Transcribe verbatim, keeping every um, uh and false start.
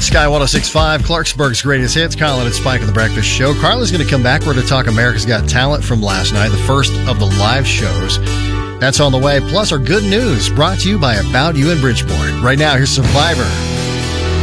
Sky one oh six point five, Clarksburg's greatest hits. Colin and Spike of the Breakfast Show. Carla's going to come back. We're going to talk America's Got Talent from last night, the first of the live shows. That's on the way. Plus, our good news brought to you by About You in Bridgeport. Right now, here's Survivor.